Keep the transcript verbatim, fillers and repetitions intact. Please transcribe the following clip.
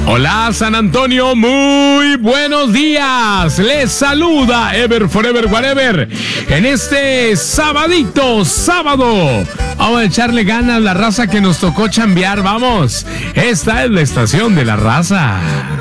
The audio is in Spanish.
Hola San Antonio, muy buenos días. Les saluda Ever Forever Whatever en este sabadito, sábado. Vamos a echarle ganas a la raza que nos tocó chambear, vamos. Esta es la estación de la raza.